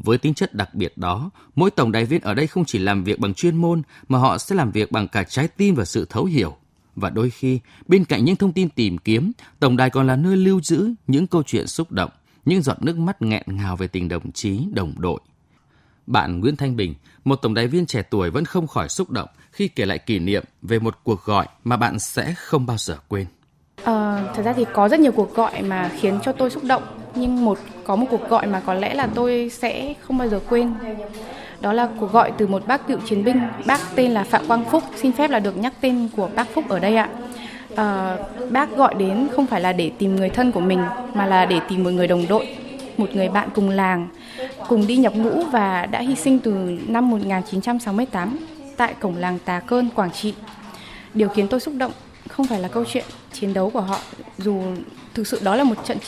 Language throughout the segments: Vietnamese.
Với tính chất đặc biệt đó, mỗi tổng đài viên ở đây không chỉ làm việc bằng chuyên môn mà họ sẽ làm việc bằng cả trái tim và sự thấu hiểu. Và đôi khi, bên cạnh những thông tin tìm kiếm, tổng đài còn là nơi lưu giữ những câu chuyện xúc động, những giọt nước mắt nghẹn ngào về tình đồng chí, đồng đội. Bạn Nguyễn Thanh Bình, một tổng đài viên trẻ tuổi vẫn không khỏi xúc động khi kể lại kỷ niệm về một cuộc gọi mà bạn sẽ không bao giờ quên. Thật ra thì có rất nhiều cuộc gọi mà khiến cho tôi xúc động, nhưng có một cuộc gọi mà có lẽ là tôi sẽ không bao giờ quên. Đó là cuộc gọi từ một bác cựu chiến binh, bác tên là Phạm Quang Phúc, xin phép là được nhắc tên của bác Phúc ở đây ạ. Bác gọi đến không phải là để tìm người thân của mình, mà là để tìm một người đồng đội, một người bạn cùng làng, cùng đi nhập ngũ và đã hy sinh từ năm 1968 tại cổng làng Tà Cơn, Quảng Trị. Điều khiến tôi xúc động không phải là câu chuyện chiến đấu của họ, dù thực sự đó là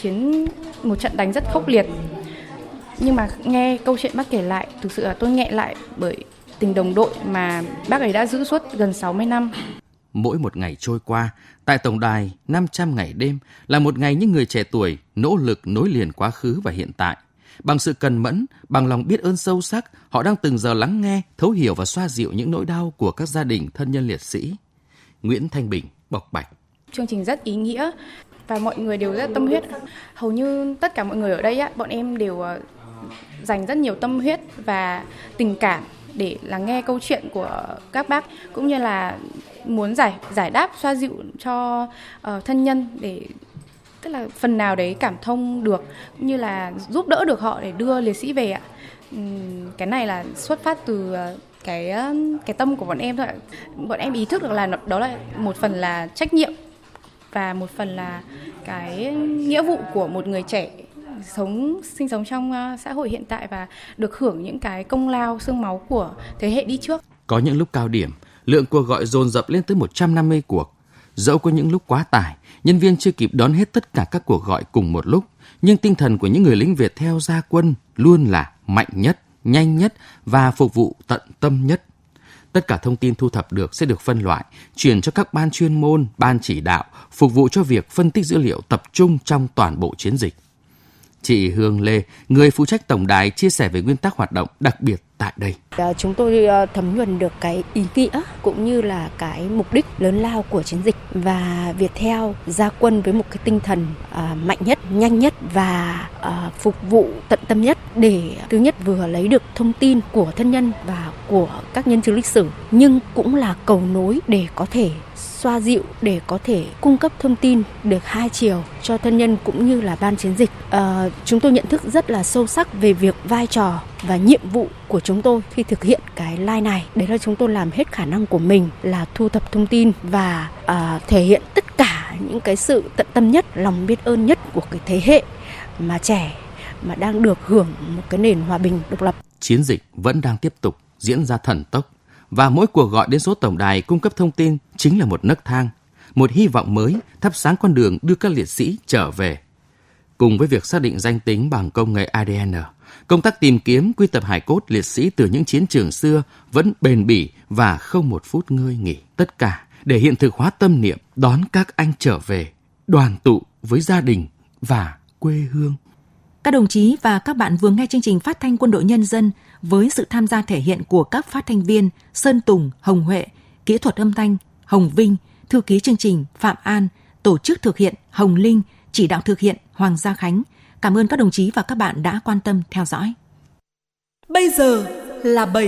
một trận đánh rất khốc liệt. Nhưng mà nghe câu chuyện bác kể lại, thực sự là tôi nghẹn lại bởi tình đồng đội mà bác ấy đã giữ suốt gần 60 năm. Mỗi một ngày trôi qua, tại tổng đài 500 ngày đêm là một ngày những người trẻ tuổi nỗ lực nối liền quá khứ và hiện tại. Bằng sự cần mẫn, bằng lòng biết ơn sâu sắc, họ đang từng giờ lắng nghe, thấu hiểu và xoa dịu những nỗi đau của các gia đình thân nhân liệt sĩ. Nguyễn Thanh Bình bộc bạch. Chương trình rất ý nghĩa và mọi người đều rất tâm huyết. Hầu như tất cả mọi người ở đây, bọn em đều dành rất nhiều tâm huyết và tình cảm để lắng nghe câu chuyện của các bác, cũng như là muốn giải đáp, xoa dịu cho thân nhân, để tức là phần nào đấy cảm thông được, cũng như là giúp đỡ được họ để đưa liệt sĩ về ạ. Cái này là xuất phát từ cái tâm của bọn em thôi. Bọn em ý thức được là đó là một phần là trách nhiệm và một phần là cái nghĩa vụ của một người trẻ sinh sống trong xã hội hiện tại và được hưởng những cái công lao xương máu của thế hệ đi trước. Có những lúc cao điểm, lượng cuộc gọi dồn dập lên tới 150 cuộc. Dẫu có những lúc quá tải, nhân viên chưa kịp đón hết tất cả các cuộc gọi cùng một lúc, nhưng tinh thần của những người lính Việt theo ra quân luôn là mạnh nhất, nhanh nhất và phục vụ tận tâm nhất. Tất cả thông tin thu thập được sẽ được phân loại, chuyển cho các ban chuyên môn, ban chỉ đạo, phục vụ cho việc phân tích dữ liệu tập trung trong toàn bộ chiến dịch. Chị Hương Lê, người phụ trách tổng đài, chia sẻ về nguyên tắc hoạt động đặc biệt tại đây. Chúng tôi thấm nhuần được cái ý nghĩa cũng như là cái mục đích lớn lao của chiến dịch, và Viettel ra quân với một cái tinh thần mạnh nhất, nhanh nhất và phục vụ tận tâm nhất, để thứ nhất vừa lấy được thông tin của thân nhân và của các nhân chứng lịch sử, nhưng cũng là cầu nối để có thể xoa dịu, để có thể cung cấp thông tin được hai chiều cho thân nhân cũng như là ban chiến dịch. Chúng tôi nhận thức rất là sâu sắc về việc vai trò và nhiệm vụ của chúng tôi khi thực hiện cái line này. Đấy là chúng tôi làm hết khả năng của mình là thu thập thông tin và thể hiện tất cả những cái sự tận tâm nhất, lòng biết ơn nhất của cái thế hệ mà trẻ mà đang được hưởng một cái nền hòa bình độc lập. Chiến dịch vẫn đang tiếp tục diễn ra thần tốc, và mỗi cuộc gọi đến số tổng đài cung cấp thông tin chính là một nấc thang, một hy vọng mới thắp sáng con đường đưa các liệt sĩ trở về. Cùng với việc xác định danh tính bằng công nghệ ADN, công tác tìm kiếm quy tập hài cốt liệt sĩ từ những chiến trường xưa vẫn bền bỉ và không một phút ngơi nghỉ. Tất cả để hiện thực hóa tâm niệm đón các anh trở về, đoàn tụ với gia đình và quê hương. Các đồng chí và các bạn vừa nghe chương trình phát thanh Quân đội Nhân dân với sự tham gia thể hiện của các phát thanh viên Sơn Tùng, Hồng Huệ, kỹ thuật âm thanh Hồng Vinh, thư ký chương trình Phạm An, tổ chức thực hiện Hồng Linh, chỉ đạo thực hiện Hoàng Gia Khánh. Cảm ơn các đồng chí và các bạn đã quan tâm theo dõi. Bây giờ là 7